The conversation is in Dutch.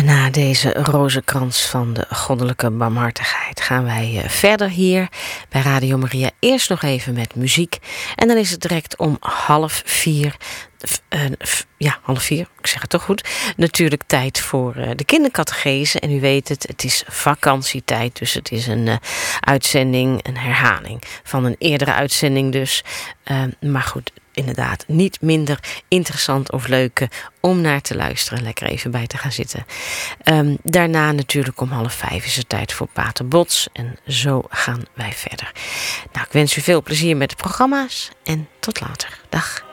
Na deze rozenkrans van de goddelijke barmhartigheid gaan wij verder hier bij Radio Maria. Eerst nog even met muziek. En dan is het direct om 3:30. Ja, 3:30, ik zeg het toch goed. Natuurlijk tijd voor de kindercatechese. En u weet het, het is vakantietijd. Dus het is een uitzending, een herhaling van een eerdere uitzending dus. Maar goed, inderdaad niet minder interessant of leuk om naar te luisteren. Lekker even bij te gaan zitten. Daarna natuurlijk om 4:30 is het tijd voor Pater Bots. En zo gaan wij verder. Nou, ik wens u veel plezier met de programma's. En tot later. Dag.